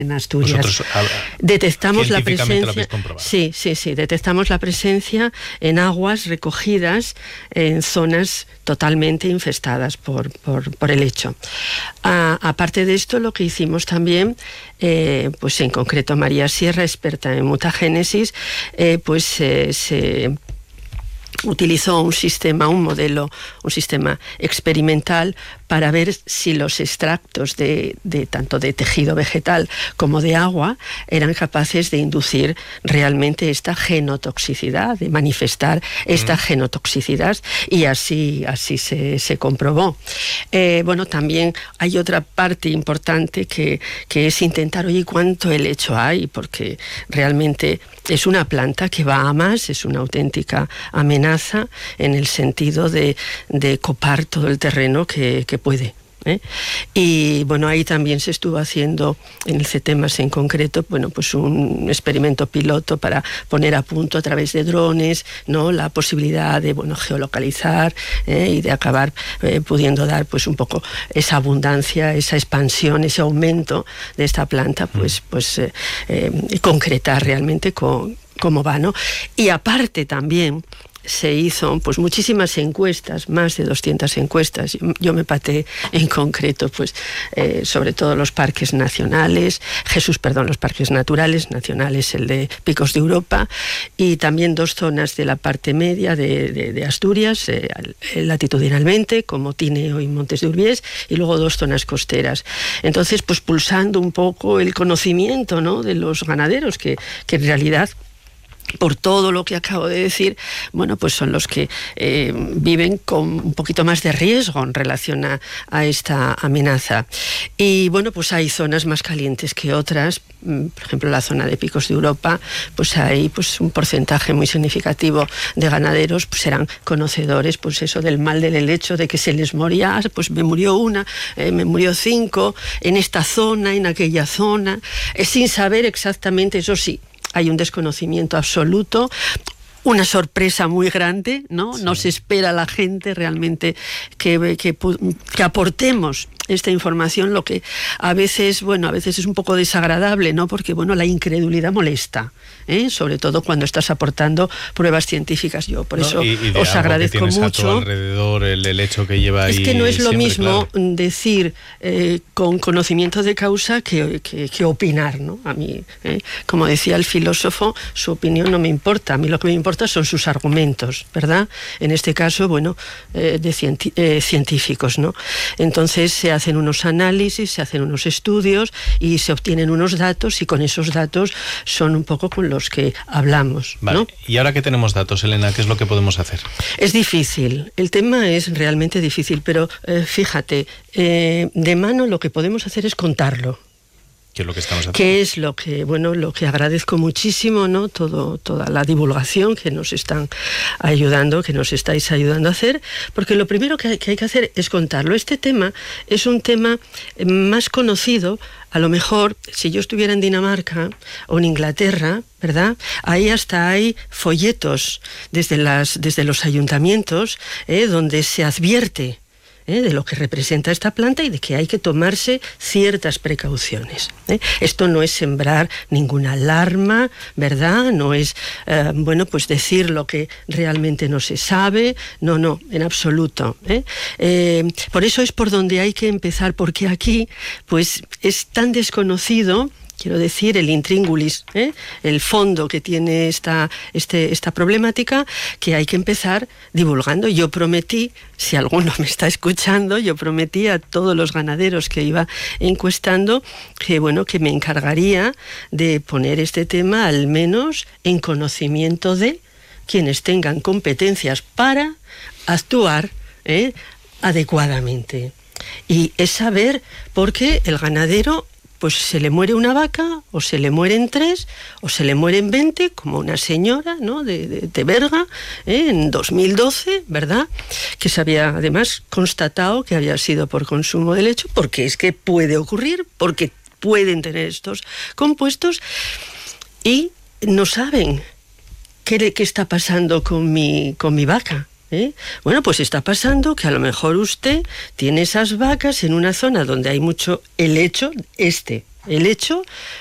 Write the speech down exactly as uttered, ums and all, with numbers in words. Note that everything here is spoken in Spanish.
en Asturias. Vosotros, a, detectamos la presencia. Lo habéis comprobado. Sí, sí, sí. Detectamos la presencia en aguas recogidas en zonas totalmente infestadas por, por, por el hecho. A, aparte de esto, lo que hicimos también, eh, pues en concreto María Sierra, experta en mutagénesis, eh, pues eh, se utilizó un sistema, un modelo, un sistema experimental para ver si los extractos de, de tanto de tejido vegetal como de agua eran capaces de inducir realmente esta genotoxicidad, de manifestar esta mm. genotoxicidad, y así, así se, se comprobó. Eh, bueno, también hay otra parte importante que, que es intentar, oye, ¿cuánto helecho hay? Porque realmente es una planta que va a más, es una auténtica amenaza en el sentido de, de copar todo el terreno que, que puede. ¿eh? Y bueno, ahí también se estuvo haciendo en el CETEMAS en concreto, bueno, pues un experimento piloto para poner a punto a través de drones, ¿no?, la posibilidad de, bueno, geolocalizar ¿eh? y de acabar eh, pudiendo dar pues un poco esa abundancia, esa expansión, ese aumento de esta planta, pues, pues eh, eh, concretar realmente con, cómo va, ¿no? Y aparte también se hizo pues muchísimas encuestas, más de doscientas encuestas. Yo me pateé en concreto pues eh, sobre todo los parques nacionales, Jesús, perdón, los parques naturales, nacionales el de Picos de Europa, y también dos zonas de la parte media de, de, de Asturias, eh, latitudinalmente, como Tineo y Montes de Urbiés, y luego dos zonas costeras. Entonces, pues pulsando un poco el conocimiento, ¿no?, de los ganaderos, que, que en realidad, por todo lo que acabo de decir, bueno, pues son los que eh, viven con un poquito más de riesgo en relación a, a esta amenaza. Y bueno, pues hay zonas más calientes que otras. Por ejemplo, la zona de Picos de Europa, pues hay pues un porcentaje muy significativo de ganaderos pues eran conocedores, pues eso, del mal del helecho, de que se les moría, pues me murió una, eh, me murió cinco, en esta zona, en aquella zona, eh, sin saber exactamente, eso sí, hay un desconocimiento absoluto, una sorpresa muy grande, ¿no? Sí. No se espera la gente realmente que, que, que aportemos esta información, lo que a veces, bueno, a veces es un poco desagradable, ¿no? Porque, bueno, la incredulidad molesta, ¿eh? Sobre todo cuando estás aportando pruebas científicas. Yo por no, eso y, y os agradezco mucho. A todo alrededor, el, el hecho que lleva ahí. Es que no es lo siempre, mismo claro, decir eh, con conocimiento de causa que, que, que opinar, ¿no? A mí, eh, como decía el filósofo, su opinión no me importa. A mí lo que me importa son sus argumentos, ¿verdad? En este caso, bueno, eh, de cienti eh, científicos, ¿no? Entonces se hacen unos análisis, se hacen unos estudios y se obtienen unos datos, y con esos datos son un poco con los que hablamos, vale, ¿no? Y ahora que tenemos datos, Elena, ¿qué es lo que podemos hacer? Es difícil, el tema es realmente difícil, pero eh, fíjate, eh, de mano lo que podemos hacer es contarlo. ¿Qué es lo que estamos haciendo? ¿Qué es lo que, bueno, lo que agradezco muchísimo, ¿no? Todo, toda la divulgación que nos están ayudando, que nos estáis ayudando a hacer, porque lo primero que hay, que hay que hacer es contarlo. Este tema es un tema más conocido. A lo mejor, si yo estuviera en Dinamarca o en Inglaterra, ¿verdad?, ahí hasta hay folletos desde, las, desde los ayuntamientos, ¿eh?, donde se advierte ¿Eh? de lo que representa esta planta y de que hay que tomarse ciertas precauciones. ¿eh? Esto no es sembrar ninguna alarma, ¿verdad? No es, eh, bueno, pues decir lo que realmente no se sabe. No, no, en absoluto. ¿eh? Eh, por eso es por donde hay que empezar, porque aquí, pues, es tan desconocido, quiero decir, el intríngulis, ¿eh? el fondo que tiene esta, este, esta problemática, que hay que empezar divulgando. Yo prometí, si alguno me está escuchando, yo prometí a todos los ganaderos que iba encuestando que, bueno, que me encargaría de poner este tema al menos en conocimiento de quienes tengan competencias para actuar ¿eh? adecuadamente. Y es saber por qué el ganadero, pues se le muere una vaca, o se le mueren tres, o se le mueren veinte, como una señora, ¿no?, de, de, de Berga, ¿eh? en dos mil doce, ¿verdad?, que se había además constatado que había sido por consumo de leche, porque es que puede ocurrir, porque pueden tener estos compuestos, y no saben qué, qué está pasando con mi, con mi vaca. ¿Eh? Bueno, pues está pasando que a lo mejor usted tiene esas vacas en una zona donde hay mucho helecho, este, el hecho,